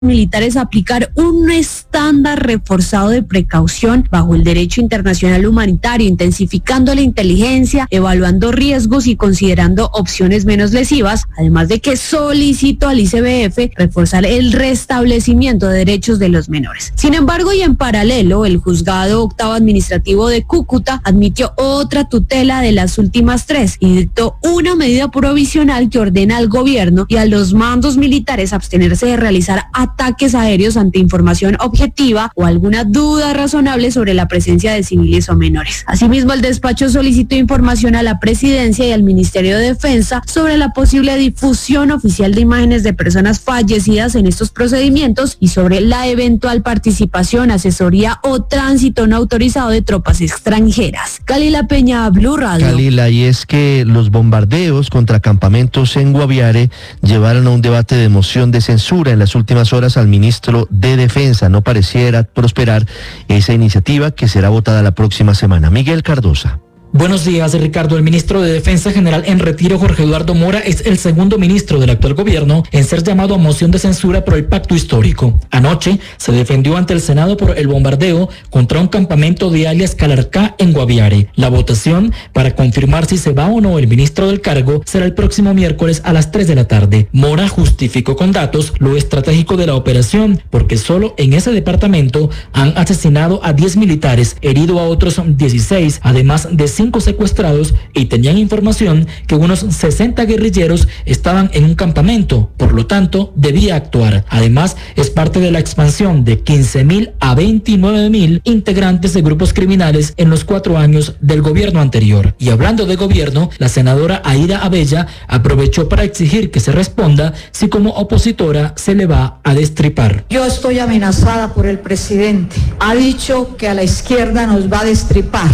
militares a aplicar un estándar reforzado de precaución bajo el derecho internacional humanitario, intensificando la inteligencia, evaluando riesgos y considerando opciones menos lesivas, además de que solicitó al ICBF reforzar el restablecimiento de derechos de los menores. Sin embargo, y en paralelo, el Juzgado Octavo Administrativo de Cúcuta admitió otra tutela de las últimas tres y dictó una medida provisional que ordena al gobierno y a los mandos militares abstenerse de realizar ataques aéreos ante información objetiva o alguna duda razonable sobre la presencia de civiles o menores. Asimismo, el despacho solicitó información a la Presidencia y al Ministerio de Defensa sobre la posible difusión oficial de imágenes de personas fallecidas en estos procedimientos y sobre la eventual participación, asesoría o tránsito no autorizado de tropas extranjeras. Kalila Peña, Blue Radio. Kalila, y es que los bombardeos contra campamentos en Guaviare llevaron a un debate de moción de censura en las últimas horas al ministro de Defensa. No pareciera prosperar esa iniciativa que será votada la próxima semana. Miguel Cardosa. Buenos días, Ricardo. El ministro de Defensa General en retiro, Jorge Eduardo Mora, es el segundo ministro del actual gobierno en ser llamado a moción de censura por el pacto histórico. Anoche se defendió ante el Senado por el bombardeo contra un campamento de alias Calarcá en Guaviare. La votación para confirmar si se va o no el ministro del cargo será el próximo miércoles a las 3 de la tarde. Mora justificó con datos lo estratégico de la operación, porque solo en ese departamento han asesinado a 10 militares, herido a otros 16, además de 5 secuestrados, y tenían información que unos 60 guerrilleros estaban en un campamento, por lo tanto debía actuar. Además, es parte de la expansión de 15.000 a 29.000 integrantes de grupos criminales en los 4 años del gobierno anterior. Y hablando de gobierno, la senadora Aida Abella aprovechó para exigir que se responda si como opositora se le va a destripar. Yo estoy amenazada por el presidente. Ha dicho que a la izquierda nos va a destripar.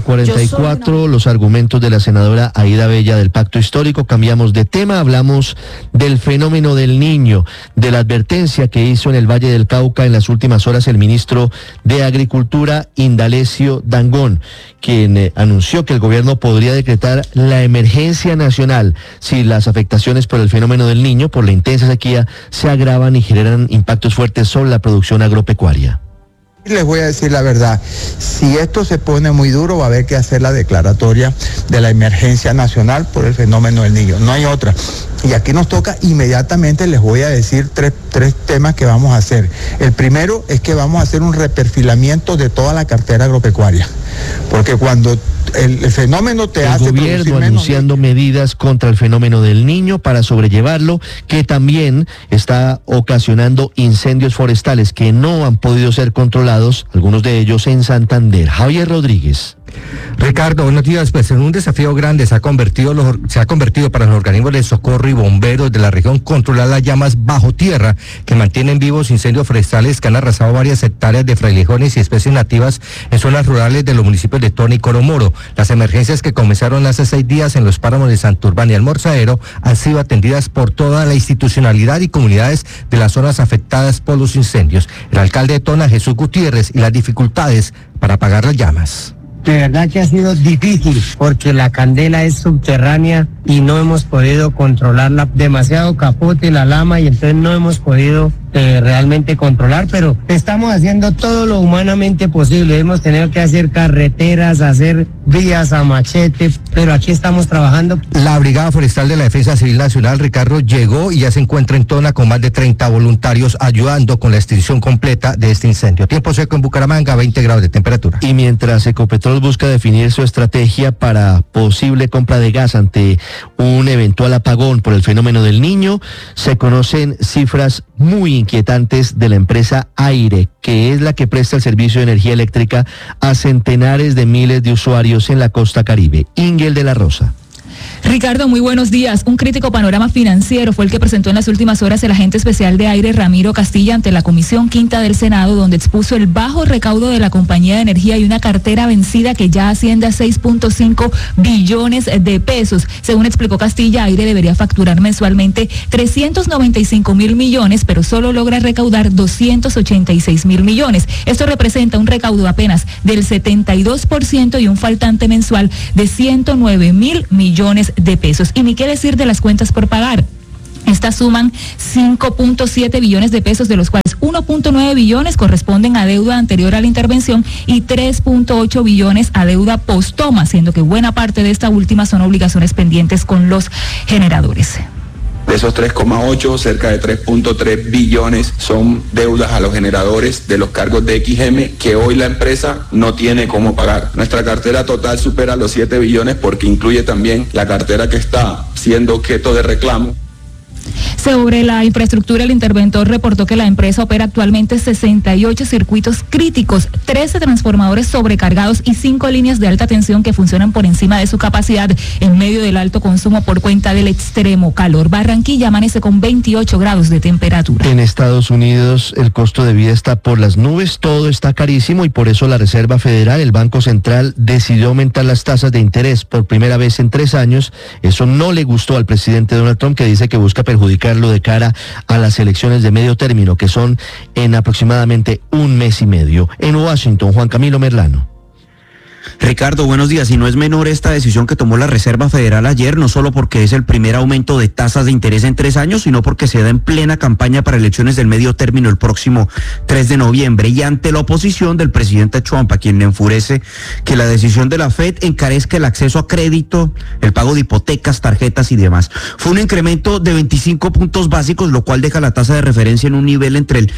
5:44. Los argumentos de la senadora Aida Abella del Pacto Histórico. Cambiamos de tema, hablamos del fenómeno del niño, de la advertencia que hizo en el Valle del Cauca en las últimas horas el ministro de Agricultura, Indalecio Dangond, quien anunció que el gobierno podría decretar la emergencia nacional si las afectaciones por el fenómeno del niño, por la intensa sequía, se agravan y generan impactos fuertes sobre la producción agropecuaria. Les voy a decir la verdad, si esto se pone muy duro va a haber que hacer la declaratoria de la emergencia nacional por el fenómeno del niño, no hay otra. Y aquí nos toca inmediatamente, les voy a decir tres temas que vamos a hacer. El primero es que vamos a hacer un reperfilamiento de toda la cartera agropecuaria, porque cuando el fenómeno te hace... El gobierno anunciando medidas contra el fenómeno del niño para sobrellevarlo, que también está ocasionando incendios forestales que no han podido ser controlados, algunos de ellos en Santander. Javier Rodríguez. Ricardo, buenos días. Pues en un desafío grande se ha convertido para los organismos de socorro y bomberos de la región controlar las llamas bajo tierra que mantienen vivos incendios forestales que han arrasado varias hectáreas de frailejones y especies nativas en zonas rurales de los municipios de Tona y Coromoro. Las emergencias que comenzaron hace 6 días en los páramos de Santurbán y Almorzadero han sido atendidas por toda la institucionalidad y comunidades de las zonas afectadas por los incendios. El alcalde de Tona, Jesús Gutiérrez, y las dificultades para apagar las llamas. De verdad que ha sido difícil porque la candela es subterránea y no hemos podido controlarla, demasiado capote la lama y entonces no hemos podido realmente controlar, pero estamos haciendo todo lo humanamente posible. Hemos tenido que hacer carreteras, hacer vías a machete, pero aquí estamos trabajando. La Brigada Forestal de la Defensa Civil Nacional, Ricardo, llegó y ya se encuentra en Tona con más de 30 voluntarios ayudando con la extinción completa de este incendio. Tiempo seco en Bucaramanga, 20 grados de temperatura. Y mientras Ecopetrol busca definir su estrategia para posible compra de gas ante un eventual apagón por el fenómeno del niño, se conocen cifras muy inquietantes de la empresa Aire, que es la que presta el servicio de energía eléctrica a centenares de miles de usuarios en la costa Caribe. Ingel de la Rosa. Ricardo, muy buenos días. Un crítico panorama financiero fue el que presentó en las últimas horas el agente especial de Aire, Ramiro Castilla, ante la Comisión Quinta del Senado, donde expuso el bajo recaudo de la compañía de energía y una cartera vencida que ya asciende a 6.5 billones de pesos. Según explicó Castilla, Aire debería facturar mensualmente 395.000 millones, pero solo logra recaudar 286.000 millones. Esto representa un recaudo apenas del 72% y un faltante mensual de 109.000 millones de pesos. Y ni qué decir de las cuentas por pagar. Estas suman 5.7 billones de pesos, de los cuales 1.9 billones corresponden a deuda anterior a la intervención y 3.8 billones a deuda post-toma, siendo que buena parte de esta última son obligaciones pendientes con los generadores. De esos 3,8, cerca de 3.3 billones son deudas a los generadores de los cargos de XM que hoy la empresa no tiene cómo pagar. Nuestra cartera total supera los 7 billones porque incluye también la cartera que está siendo objeto de reclamo. Sobre la infraestructura, el interventor reportó que la empresa opera actualmente 68 circuitos críticos, 13 transformadores sobrecargados y 5 líneas de alta tensión que funcionan por encima de su capacidad en medio del alto consumo por cuenta del extremo calor. Barranquilla amanece con 28 grados de temperatura. En Estados Unidos el costo de vida está por las nubes, todo está carísimo y por eso la Reserva Federal, el Banco Central, decidió aumentar las tasas de interés por primera vez en 3 años. Eso no le gustó al presidente Donald Trump, que dice que busca perjudicarlo de cara a las elecciones de medio término, que son en aproximadamente un mes y medio. En Washington, Juan Camilo Merlano. Ricardo, buenos días. Y no es menor esta decisión que tomó la Reserva Federal ayer, no solo porque es el primer aumento de tasas de interés en 3 años, sino porque se da en plena campaña para elecciones del medio término el próximo 3 de noviembre. Y ante la oposición del presidente Trump, a quien le enfurece que la decisión de la Fed encarezca el acceso a crédito, el pago de hipotecas, tarjetas y demás. Fue un incremento de 25 puntos básicos, lo cual deja la tasa de referencia en un nivel entre el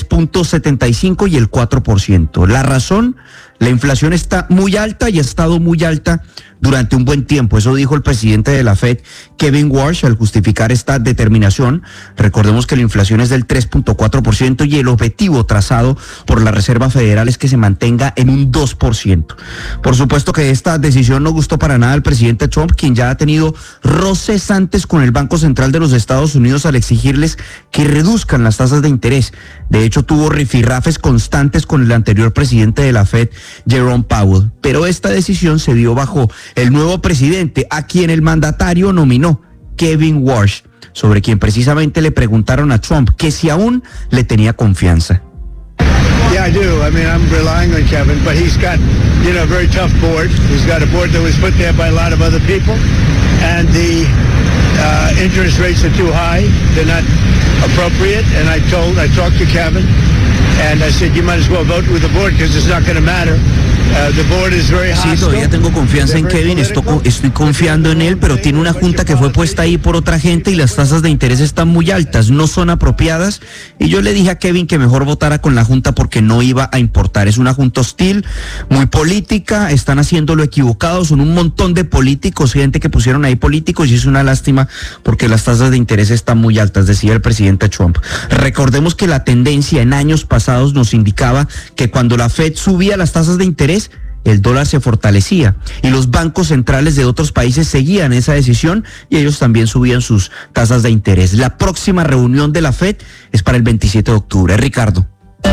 3.75 y el 4%. La razón: la inflación está muy alta y ha estado muy alta durante un buen tiempo. Eso dijo el presidente de la Fed, Kevin Warsh, al justificar esta determinación. Recordemos que la inflación es del 3.4% y el objetivo trazado por la Reserva Federal es que se mantenga en un 2%. Por supuesto que esta decisión no gustó para nada al presidente Trump, quien ya ha tenido roces antes con el Banco Central de los Estados Unidos al exigirles que reduzcan las tasas de interés. De hecho, tuvo rifirrafes constantes con el anterior presidente de la Fed, Jerome Powell. Pero esta decisión se dio bajo el nuevo presidente, a quien el mandatario nominó, Kevin Warsh, sobre quien precisamente le preguntaron a Trump que si aún le tenía confianza. Yeah, I do. I mean, I'm relying on Kevin, but he's got, a very tough board. He's got a board that was put there by a lot of other people, and the interest rates are too high. They're not appropriate, and I talked to Kevin, and I said, you might as well vote with the board because it's not going to matter. Sí, todavía tengo confianza en Kevin, estoy confiando en él, pero tiene una junta que fue puesta ahí por otra gente y las tasas de interés están muy altas, no son apropiadas, y yo le dije a Kevin que mejor votara con la junta porque no iba a importar. Es una junta hostil, muy política, están haciendo lo equivocado, son un montón de políticos, gente que pusieron ahí políticos, y es una lástima porque las tasas de interés están muy altas, decía el presidente Trump. Recordemos que la tendencia en años pasados nos indicaba que cuando la Fed subía las tasas de interés, el dólar se fortalecía y los bancos centrales de otros países seguían esa decisión y ellos también subían sus tasas de interés. La próxima reunión de la Fed es para el 27 de octubre. Ricardo.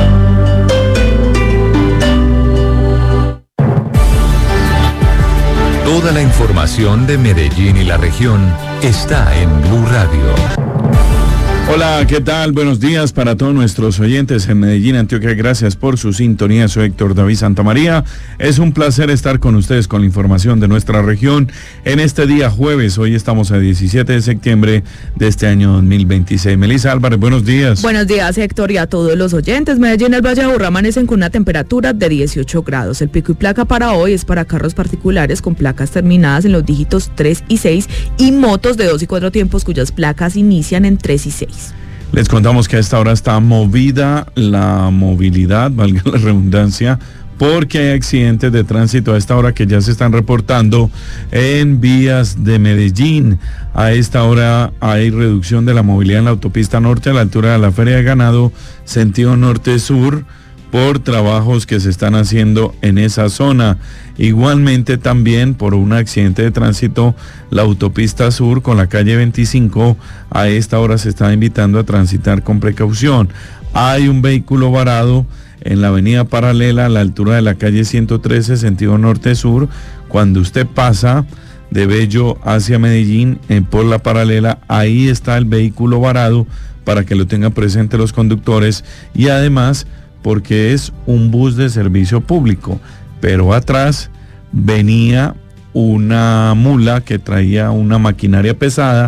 Toda la información de Medellín y la región está en Blue Radio. Hola, ¿qué tal? Buenos días para todos nuestros oyentes en Medellín, Antioquia. Gracias por su sintonía. Soy Héctor David Santamaría. Es un placer estar con ustedes con la información de nuestra región en este día jueves. Hoy estamos a 17 de septiembre de este año 2026. Melissa Álvarez, buenos días. Buenos días, Héctor, y a todos los oyentes. Medellín y el Valle de Aburrá amanecen con una temperatura de 18 grados. El pico y placa para hoy es para carros particulares con placas terminadas en los dígitos 3 y 6 y motos de 2 y 4 tiempos cuyas placas inician en 3 y 6. Les contamos que a esta hora está movida la movilidad, valga la redundancia, porque hay accidentes de tránsito a esta hora que ya se están reportando en vías de Medellín. A esta hora hay reducción de la movilidad en la autopista norte a la altura de la Feria de Ganado, sentido norte-sur, por trabajos que se están haciendo en esa zona. Igualmente también por un accidente de tránsito, la autopista sur con la calle 25, a esta hora se está invitando a transitar con precaución. Hay un vehículo varado en la avenida paralela a la altura de la calle 113, sentido norte-sur, cuando usted pasa de Bello hacia Medellín por la paralela, ahí está el vehículo varado para que lo tengan presente los conductores, y además porque es un bus de servicio público, pero atrás venía una mula que traía una maquinaria pesada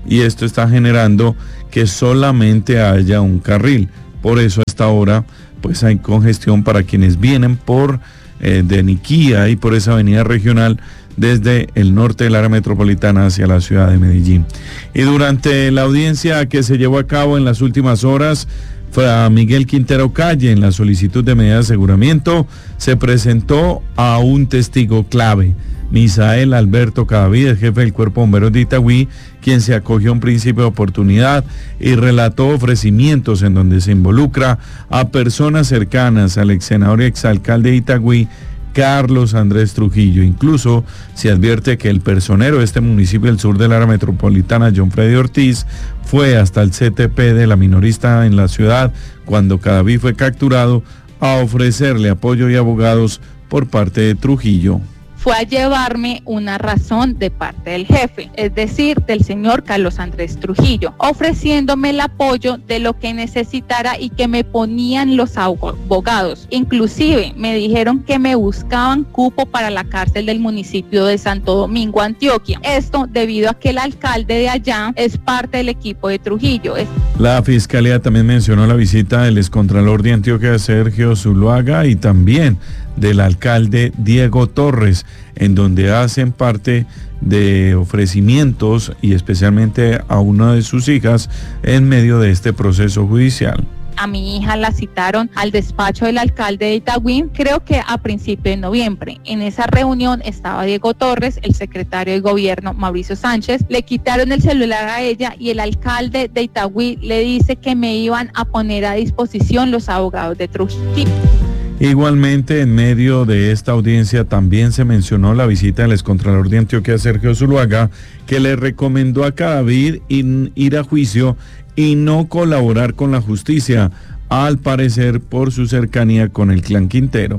y esto está generando que solamente haya un carril. Por eso a esta hora pues hay congestión para quienes vienen por de Niquía y por esa avenida regional desde el norte del área metropolitana hacia la ciudad de Medellín. Y durante la audiencia que se llevó a cabo en las últimas horas, fue a Miguel Quintero Calle en la solicitud de medida de aseguramiento, se presentó a un testigo clave, Misael Alberto Cadavid, el jefe del Cuerpo de Bomberos de Itagüí, quien se acogió a un principio de oportunidad y relató ofrecimientos en donde se involucra a personas cercanas al ex senador y exalcalde de Itagüí, Carlos Andrés Trujillo. Incluso se advierte que el personero de este municipio del sur del área metropolitana, John Freddy Ortiz, fue hasta el CTP de la minorista en la ciudad cuando Cadavid fue capturado a ofrecerle apoyo y abogados por parte de Trujillo. Fue a llevarme una razón de parte del jefe, es decir, del señor Carlos Andrés Trujillo, ofreciéndome el apoyo de lo que necesitara y que me ponían los abogados. Inclusive me dijeron que me buscaban cupo para la cárcel del municipio de Santo Domingo, Antioquia. Esto debido a que el alcalde de allá es parte del equipo de Trujillo. La fiscalía también mencionó la visita del excontralor de Antioquia, Sergio Zuluaga, y también del alcalde Diego Torres, en donde hacen parte de ofrecimientos y especialmente a una de sus hijas en medio de este proceso judicial. A mi hija la citaron al despacho del alcalde de Itagüí, creo que a principios de noviembre. En esa reunión estaba Diego Torres, el secretario de gobierno Mauricio Sánchez. Le quitaron el celular a ella y el alcalde de Itagüí le dice que me iban a poner a disposición los abogados de Trujillo. Igualmente, en medio de esta audiencia también se mencionó la visita del excontralor de Antioquia, Sergio Zuluaga, que le recomendó a Cadavid ir a juicio y no colaborar con la justicia, al parecer por su cercanía con el clan Quintero.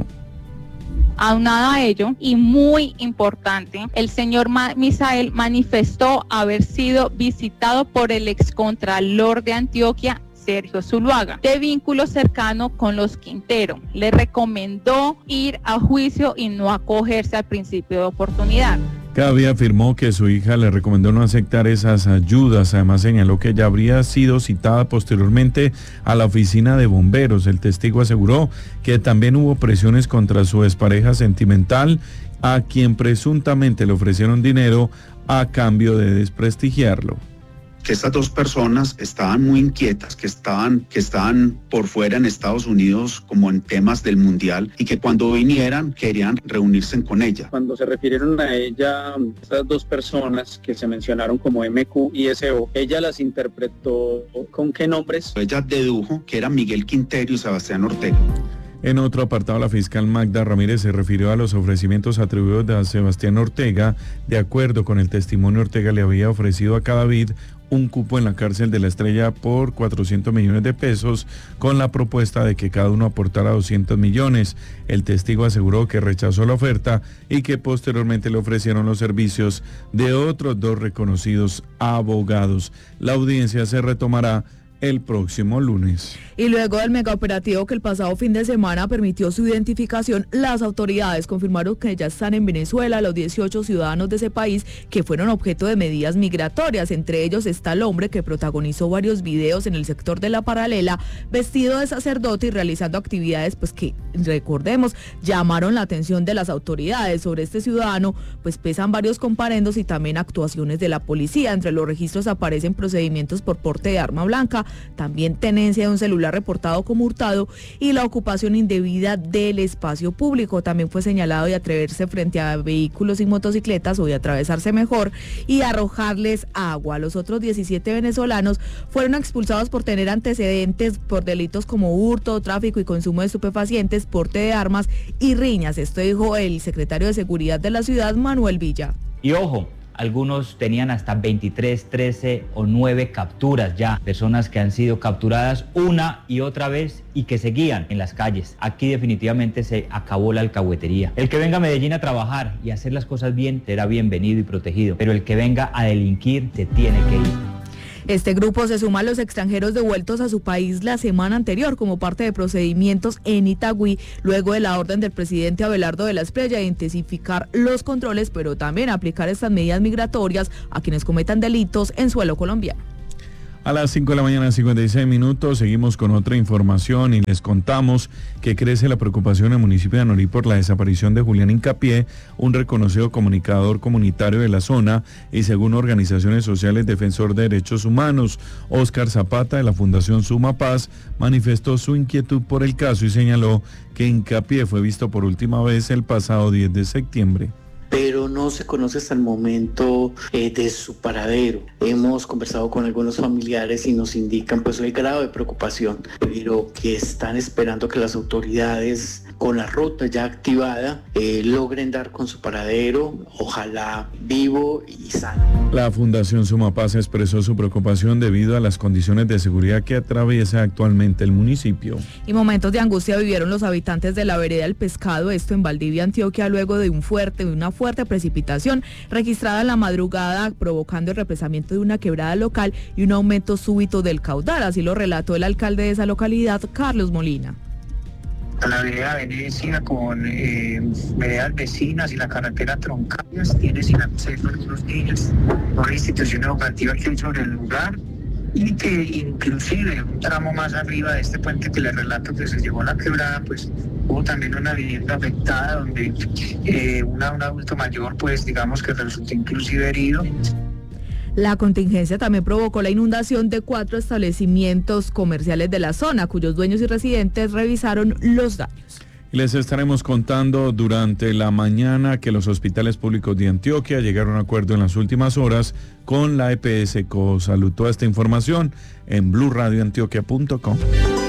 Aunado a ello, y muy importante, el señor Misael manifestó haber sido visitado por el excontralor de Antioquia, Sergio Zuluaga, de vínculo cercano con los Quintero. Le recomendó ir a juicio y no acogerse al principio de oportunidad. Cadavid afirmó que su hija le recomendó no aceptar esas ayudas. Además señaló que ella habría sido citada posteriormente a la oficina de bomberos. El testigo aseguró que también hubo presiones contra su expareja sentimental, a quien presuntamente le ofrecieron dinero a cambio de desprestigiarlo. Que estas dos personas estaban muy inquietas, que estaban por fuera en Estados Unidos como en temas del mundial, y que cuando vinieran querían reunirse con ella. Cuando se refirieron a ella, estas dos personas que se mencionaron como MQ y SO, ella las interpretó ¿con qué nombres? Ella dedujo que eran Miguel Quintero y Sebastián Ortega. En otro apartado, la fiscal Magda Ramírez se refirió a los ofrecimientos atribuidos a Sebastián Ortega. De acuerdo con el testimonio, Ortega le había ofrecido a Cadavid un cupo en la cárcel de La Estrella por 400 millones de pesos, con la propuesta de que cada uno aportara 200 millones. El testigo aseguró que rechazó la oferta y que posteriormente le ofrecieron los servicios de otros dos reconocidos abogados. La audiencia se retomará el próximo lunes. Y luego del megaoperativo que el pasado fin de semana permitió su identificación, las autoridades confirmaron que ya están en Venezuela los 18 ciudadanos de ese país que fueron objeto de medidas migratorias. Entre ellos está el hombre que protagonizó varios videos en el sector de La Paralela, vestido de sacerdote y realizando actividades pues que, recordemos, llamaron la atención de las autoridades. Sobre este ciudadano pues pesan varios comparendos y también actuaciones de la policía. Entre los registros aparecen procedimientos por porte de arma blanca, también tenencia de un celular reportado como hurtado y la ocupación indebida del espacio público. También fue señalado de atreverse frente a vehículos y motocicletas o de atravesarse mejor y arrojarles agua. Los otros 17 venezolanos fueron expulsados por tener antecedentes por delitos como hurto, tráfico y consumo de estupefacientes, porte de armas y riñas. Esto dijo el secretario de Seguridad de la ciudad, Manuel Villa. Y ojo, algunos tenían hasta 23, 13 o 9 capturas ya, personas que han sido capturadas una y otra vez y que seguían en las calles. Aquí definitivamente se acabó la alcahuetería. El que venga a Medellín a trabajar y a hacer las cosas bien será bienvenido y protegido, pero el que venga a delinquir se tiene que ir. Este grupo se suma a los extranjeros devueltos a su país la semana anterior como parte de procedimientos en Itagüí, luego de la orden del presidente Abelardo de la Espriella de intensificar los controles, pero también aplicar estas medidas migratorias a quienes cometan delitos en suelo colombiano. A las 5 de la mañana, 56 minutos, seguimos con otra información y les contamos que crece la preocupación en el municipio de Anorí por la desaparición de Julián Hincapié, un reconocido comunicador comunitario de la zona y, según organizaciones sociales, defensor de derechos humanos. Óscar Zapata, de la Fundación Suma Paz, manifestó su inquietud por el caso y señaló que Hincapié fue visto por última vez el pasado 10 de septiembre. Pero no se conoce hasta el momento de su paradero. Hemos conversado con algunos familiares y nos indican pues el grado de preocupación, pero que están esperando que las autoridades, con la ruta ya activada, logren dar con su paradero, ojalá vivo y sano. La Fundación Suma Paz expresó su preocupación debido a las condiciones de seguridad que atraviesa actualmente el municipio. Y momentos de angustia vivieron los habitantes de la vereda El Pescado, esto en Valdivia, Antioquia, luego de una fuerte precipitación registrada en la madrugada, provocando el represamiento de una quebrada local y un aumento súbito del caudal. Así lo relató el alcalde de esa localidad, Carlos Molina. La vereda Venecia con veredas vecinas y la carretera Troncallas tiene sin acceso a algunos niños, una institución educativa que hay sobre el lugar, y que inclusive un tramo más arriba de este puente que les relato que se llevó a la quebrada, pues hubo también una vivienda afectada donde un adulto mayor pues digamos que resultó inclusive herido. La contingencia también provocó la inundación de 4 establecimientos comerciales de la zona, cuyos dueños y residentes revisaron los daños. Les estaremos contando durante la mañana que los hospitales públicos de Antioquia llegaron a acuerdo en las últimas horas con la EPS Cosalud. Toda esta información en BluRadioAntioquia.com.